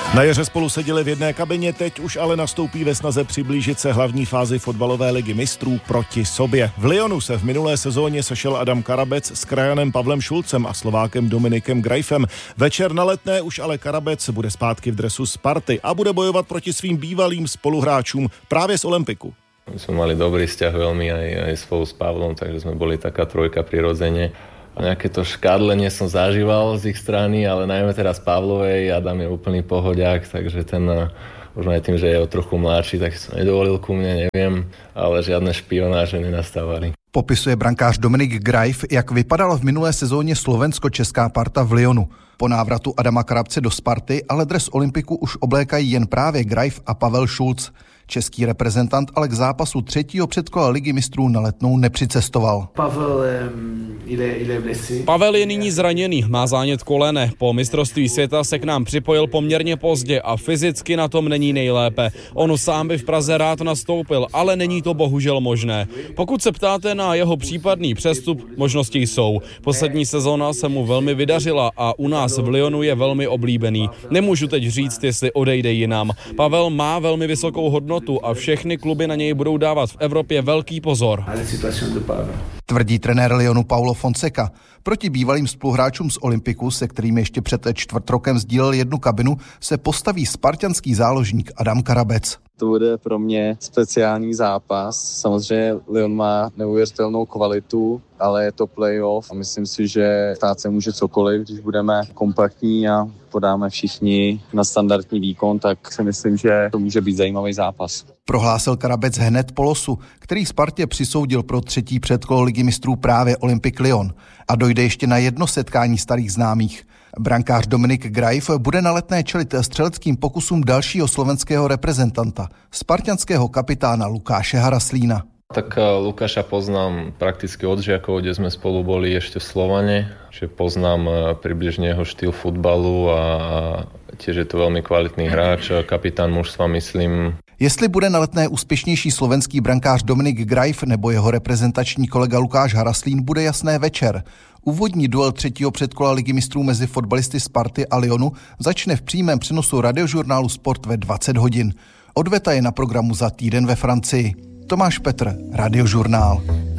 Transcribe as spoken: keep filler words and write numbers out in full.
Na jaře spolu seděli v jedné kabině, teď už ale nastoupí ve snaze přiblížit se hlavní fázi fotbalové ligy mistrů proti sobě. V Lyonu se v minulé sezóně sešel Adam Karabec s krajanem Pavlem Šulcem a Slovákem Dominikem Greifem. Večer na Letné už ale Karabec bude zpátky v dresu Sparty a bude bojovat proti svým bývalým spoluhráčům právě z Olympiku. My sme mali dobrý vzťah veľmi aj, aj spolu s Pavlom, takže sme boli taká trojka prirodzene. A nejaké to škádlenie som zažíval z ich strany, ale najmä teraz Pavlovej. Adam je úplný pohodiak, takže ten možno aj tým, že je o trochu mladší, tak som nedovolil ku mne, neviem, ale žiadne špionáže nenastávali. Popisuje brankář Dominik Greif, jak vypadala v minulé sezóně slovensko-česká parta v Lyonu. Po návratu Adama Karabce do Sparty ale dres Olympiku už oblékají jen právě Greif a Pavel Šulc. Český reprezentant ale k zápasu třetího předkola ligy mistrů na Letnou nepřicestoval. Pavel, Pavel je nyní zraněný, má zánět kolene. Po mistrovství světa se k nám připojil poměrně pozdě a fyzicky na tom není nejlépe. On sám by v Praze rád nastoupil, ale není to bohužel možné. Pokud se ptáte na jeho případný přestup, možnosti jsou. Poslední sezóna se mu velmi vydařila a u nás v Lyonu je velmi oblíbený. Nemůžu teď říct, jestli odejde jinam. Pavel má velmi vysokou hodnotu a všechny kluby na něj budou dávat v Evropě velký pozor. Tvrdí trenér Lyonu Paulo Fonseca. Proti bývalým spoluhráčům z Olympiku, se kterými ještě před čtvrt rokem sdílel jednu kabinu, se postaví spartanský záložník Adam Karabec. To bude pro mě speciální zápas. Samozřejmě Lyon má neuvěřitelnou kvalitu, ale je to playoff a myslím si, že stát se může cokoliv, když budeme kompaktní a podáme všichni na standardní výkon, tak si myslím, že to může být zajímavý zápas. Prohlásil Karabec hned po losu, který Spartě přisoudil pro třetí předkolo ligy mistrů právě Olympique Lyon. A dojde ještě na jedno setkání starých známých. Brankář Dominik Greif bude na Letné čelit střeleckým pokusům dalšího slovenského reprezentanta, spartanského kapitána Lukáše Haraslína. Tak Lukáša poznám prakticky od žiakov, kde sme spolu boli ešte v Slovane, že poznám približne jeho štýl futbalu a tiež je to veľmi kvalitný hráč, kapitán mužstva, myslím. Jestli bude na Letné úspěšnější slovenský brankář Dominik Greif nebo jeho reprezentační kolega Lukáš Haraslín, bude jasné večer. Úvodní duel třetího předkola ligy mistrů mezi fotbalisty Sparty a Lyonu začne v přímém přenosu radiožurnálu Sport ve dvacet hodin. Odveta je na programu za týden ve Francii. Tomáš Petr, Radiožurnál.